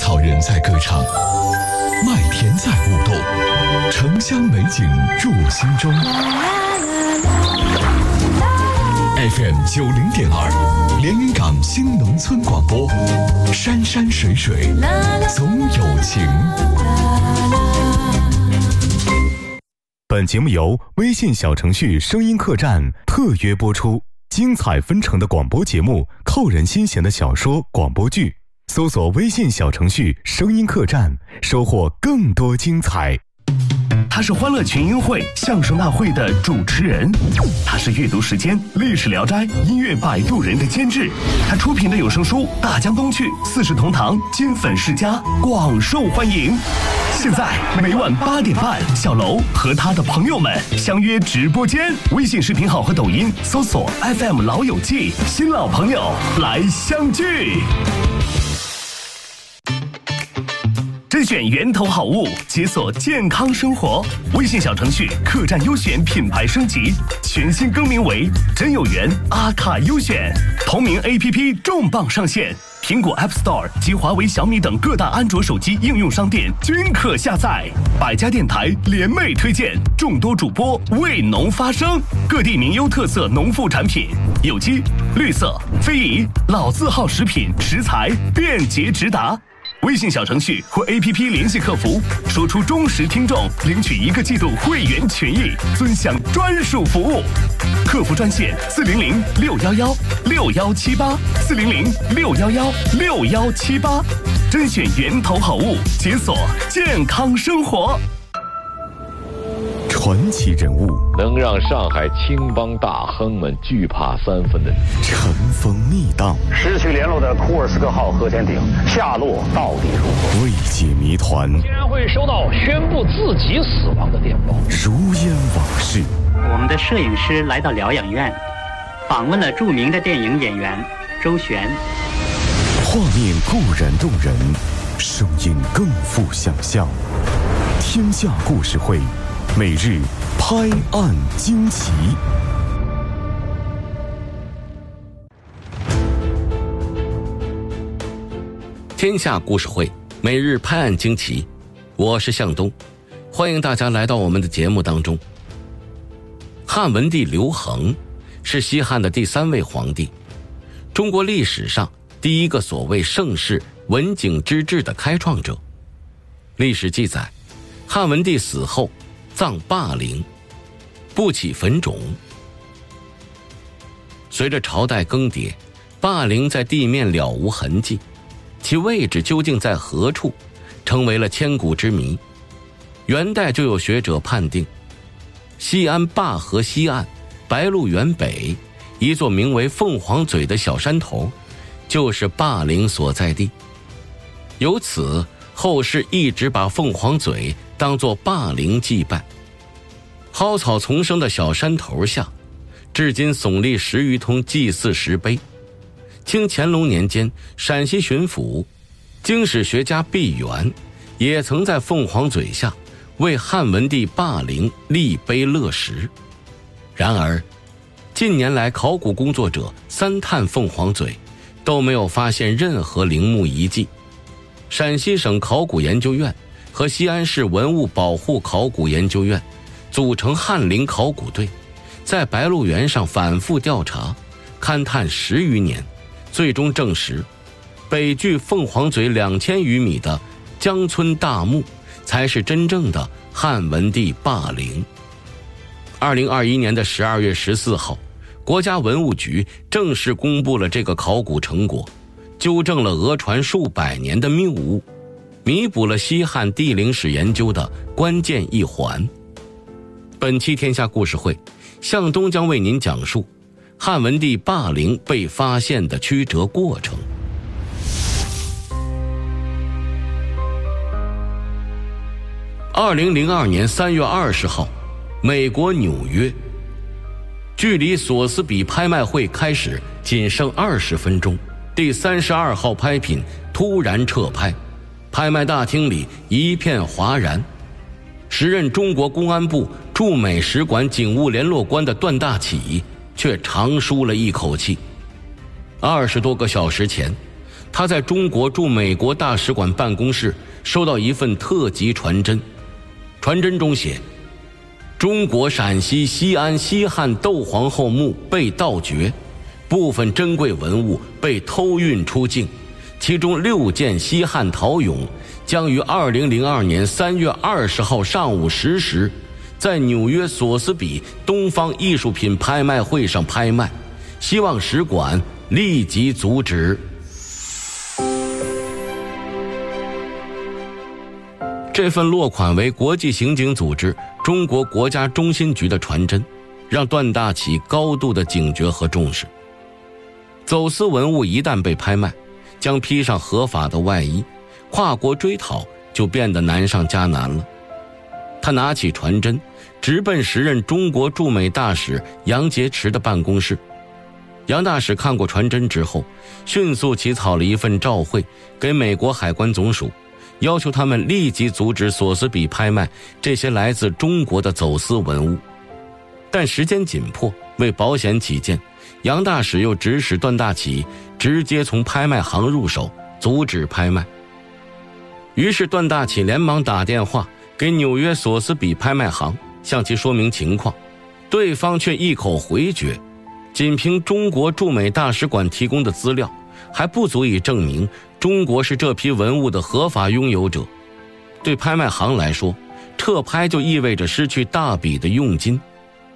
草人在歌唱，麦田在舞动，城乡美景入心中。FM 90.2，连云港新农村广播，山山水水总有情。 本节目由微信小程序声音客栈特约播出，精彩纷呈的广播节目，扣人心弦的小说广播剧，搜索微信小程序声音客栈，收获更多精彩。 他是欢乐群英会相声大会的主持人，他是阅读时间历史聊斋音乐摆渡人的监制，他出品的有声书《大江东去》四世同堂金粉世家广受欢迎。现在每晚8点半，小楼和他的朋友们相约直播间，微信视频号和抖音搜索 FM 老友记，新老朋友来相聚。甄选源头好物，解锁健康生活。微信小程序客栈优选品牌升级，全新更名为真有缘阿卡优选。同名 APP 重磅上线，苹果 App Store 及华为、小米等各大安卓手机应用商店均可下载。百家电台联袂推荐，众多主播为农发声，各地名优特色农副产品，有机、绿色、非遗、老字号食品食材便捷直达。微信小程序或 APP 联系客服，说出忠实听众，领取1个季度会员权益，尊享专属服务。客服专线400-611-6178，400-611-6178，甄选源头好物，解锁健康生活。 传奇人物， 能让上海青帮大亨们惧怕3分的尘封密档， 失去联络的库尔斯克号核潜艇下落到底如何？ 未解谜团， 竟然会收到宣布自己死亡的电报， 如烟往事。 我们的摄影师来到疗养院，访问了著名的电影演员周璇。 画面固然动人，声音更富想象。天下故事会，每日拍案惊奇。 天下故事会，每日拍案惊奇，我是向东，欢迎大家来到我们的节目当中。汉文帝刘恒是西汉的第3位皇帝，中国历史上第一个所谓盛世文景之治的开创者。历史记载，汉文帝死后葬霸陵，不起坟冢。随着朝代更迭，霸陵在地面了无痕迹，其位置究竟在何处，成为了千古之谜。元代就有学者判定，西安灞河西岸白鹿原北一座名为凤凰嘴的小山头，就是霸陵所在地。由此后世一直把凤凰嘴当作霸陵祭拜。蒿草丛生的小山头下，至今耸立10余通祭祀石碑。清乾隆年间，陕西巡抚经史学家毕沅也曾在凤凰嘴下为汉文帝霸陵立碑勒石。然而近年来考古工作者3探凤凰嘴，都没有发现任何陵墓遗迹。陕西省考古研究院和西安市文物保护考古研究院组成翰林考古队，在白鹿原上反复调查勘探10余年，最终证实北距凤凰嘴2000余米的江村大墓才是真正的汉文帝霸陵。2021年的12月14号，国家文物局正式公布了这个考古成果，纠正了讹传数百年的谬误，弥补了西汉地陵史研究的关键一环。本期天下故事会，向东将为您讲述汉文帝霸陵被发现的曲折过程。2002年3月20号，美国纽约，距离索斯比拍卖会开始仅剩20分钟，第32号拍品突然撤拍，拍卖大厅里一片哗然。时任中国公安部驻美使馆警务联络官的段大启却长舒了一口气。20多个小时前， 他在中国驻美国大使馆办公室收到一份特级传真，传真中写：中国陕西西安西汉窦皇后墓被盗掘，部分珍贵文物被偷运出境，其中6件西汉陶俑将于2002年3月20号上午10时在纽约索斯比东方艺术品拍卖会上拍卖，希望使馆立即阻止。这份落款为国际刑警组织中国国家中心局的传真，让段大奇高度的警觉和重视。走私文物一旦被拍卖，将披上合法的外衣，跨国追讨就变得难上加难了。他拿起传真，直奔时任中国驻美大使杨洁篪的办公室。杨大使看过传真之后，迅速起草了一份照会给美国海关总署，要求他们立即阻止索斯比拍卖这些来自中国的走私文物。但时间紧迫，为保险起见，杨大使又指使段大奇直接从拍卖行入手，阻止拍卖。于是段大奇连忙打电话给纽约索斯比拍卖行，向其说明情况，对方却一口回绝，仅凭中国驻美大使馆提供的资料还不足以证明中国是这批文物的合法拥有者。对拍卖行来说，撤拍就意味着失去大笔的佣金，